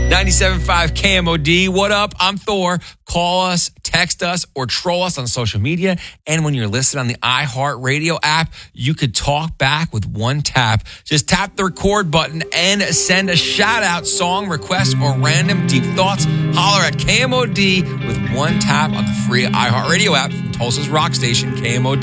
97.5 KMOD. What up? I'm Thor. Call us, text us, or troll us on social media. And when you're listening on the iHeartRadio app, you could talk back with one tap. Just tap the record button and send a shout-out, song request, or random deep thoughts. Holler at KMOD with one tap on the free iHeartRadio app from Tulsa's rock station, KMOD.